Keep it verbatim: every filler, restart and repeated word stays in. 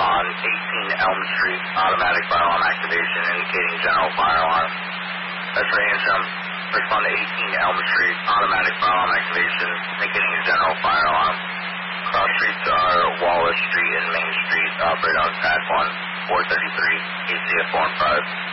respond eighteen Elm Street, automatic fire alarm activation indicating general fire alarm. That's right, Antrim. Respond to eighteen Elm Street, automatic fire alarm activation indicating a general fire alarm. Cross streets are Wallace Street and Main Street. Operate on Pad one, four thirty-three, A C F four and five.